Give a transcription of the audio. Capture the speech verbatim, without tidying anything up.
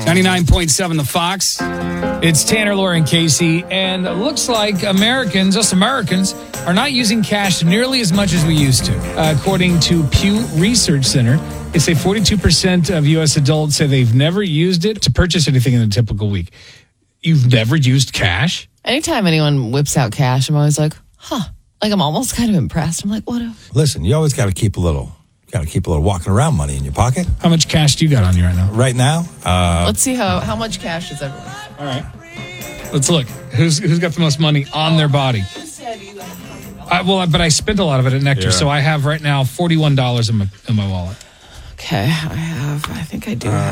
ninety-nine point seven The Fox. It's Tanner, Laura, and Casey. And it looks like Americans, us Americans, are not using cash nearly as much as we used to. Uh, according to Pew Research Center, they say forty-two percent of U S adults say they've never used it to purchase anything in a typical week. You've never used cash? Anytime anyone whips out cash, I'm always like, huh. Like, I'm almost kind of impressed. I'm like, what a... Listen, you always got to keep a little, got to keep a little walking around money in your pocket. How much cash do you got on you right now? Right now? Uh, Let's see how, how much cash does everyone... All right. Let's look. Who's who's got the most money on their body? I, well, but I spent a lot of it at Nectar, Yeah. so I have right now forty-one dollars in my, in my wallet. Okay, I have... I think I do have...